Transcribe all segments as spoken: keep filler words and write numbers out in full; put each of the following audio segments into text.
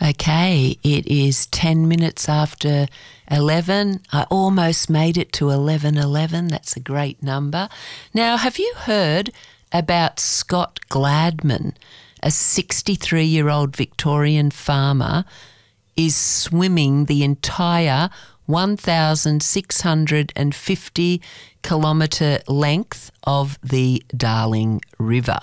Okay, it is ten minutes after eleven. I almost made it to eleven eleven. That's a great number. Now, have you heard about Scott Gladman, a sixty-three-year-old Victorian farmer, is swimming the entire one thousand six hundred fifty kilometre length of the Darling River.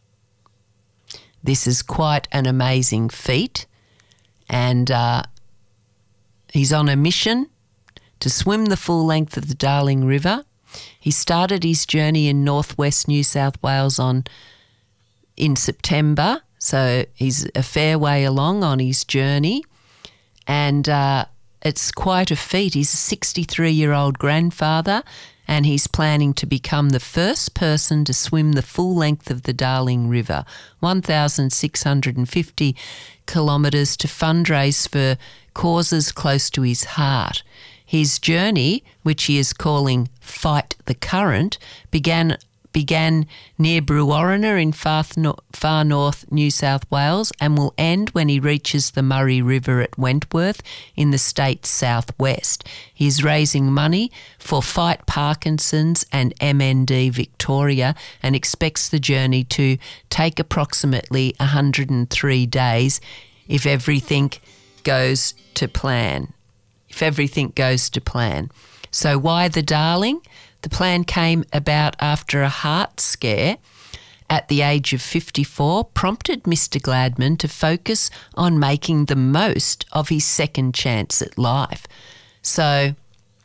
This is quite an amazing feat. And uh, he's on a mission to swim the full length of the Darling River. He started his journey in northwest New South Wales on in September, so he's a fair way along on his journey. And uh, it's quite a feat. He's a sixty-three-year-old grandfather, and he's planning to become the first person to swim the full length of the Darling River, one thousand six hundred fifty kilometres, to fundraise for causes close to his heart. His journey, which he is calling Fight the Current, began began near Brewarrina in far, far north New South Wales and will end when he reaches the Murray River at Wentworth in the state's southwest. He is raising money for Fight Parkinson's and M N D Victoria and expects the journey to take approximately one hundred three days if everything goes to plan. If everything goes to plan. So why the Darling? The plan came about after a heart scare at the age of fifty-four prompted Mister Gladman to focus on making the most of his second chance at life. So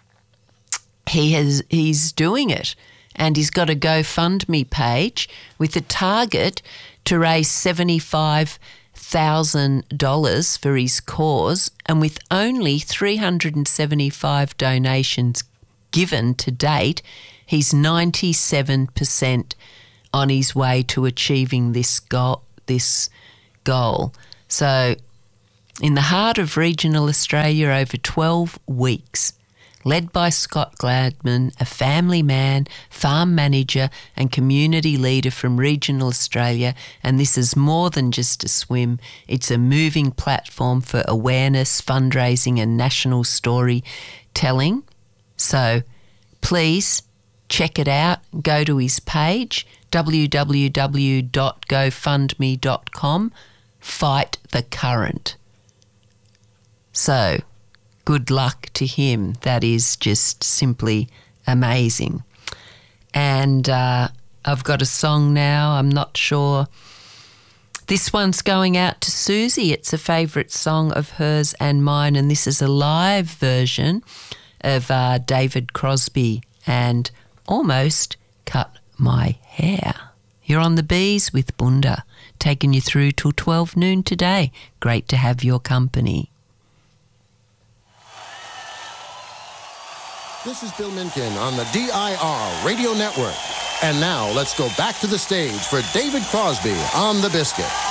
he has he's doing it, and he's got a GoFundMe page with a target to raise seventy-five thousand dollars for his cause, and with only three hundred seventy-five donations given to date, he's ninety-seven percent on his way to achieving this goal. This goal. So, in the heart of regional Australia over twelve weeks, led by Scott Gladman, a family man, farm manager and community leader from regional Australia, and this is more than just a swim, it's a moving platform for awareness, fundraising and national storytelling. So please check it out. Go to his page, w w w dot go fund me dot com, Fight the Current. So good luck to him. That is just simply amazing. And uh, I've got a song now. I'm not sure. This one's going out to Susie. It's a favourite song of hers and mine, and this is a live version of uh, David Crosby and Almost Cut My Hair. You're on the Bees with Bunda, taking you through till twelve noon today. Great to have your company. This is Bill Minkin on the D I R Radio Network. And now let's go back to the stage for David Crosby on the Biscuit.